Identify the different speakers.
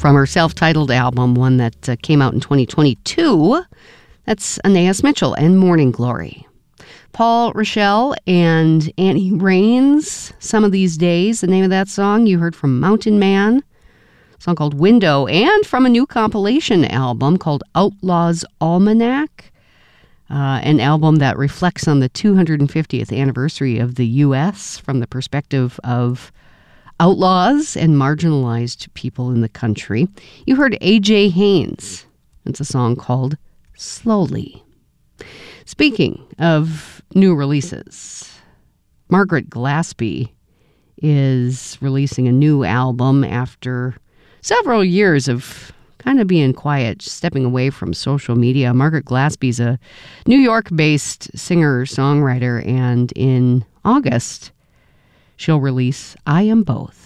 Speaker 1: from her self-titled album, one that came out in 2022. That's Anais Mitchell and Morning Glory. Paul Rochelle and Annie Raines, Some of These Days, the name of that song you heard from Mountain Man, a song called Window, and from a new compilation album called Outlaws Almanac, an album that reflects on the 250th anniversary of the U.S. from the perspective of outlaws and marginalized people in the country. You heard A.J. Haynes. It's a song called Slowly. Speaking of new releases, Margaret Glaspie is releasing a new album after several years of kind of being quiet, stepping away from social media. Margaret Glaspie's a New York-based singer-songwriter, and in August, she'll release I Am Both.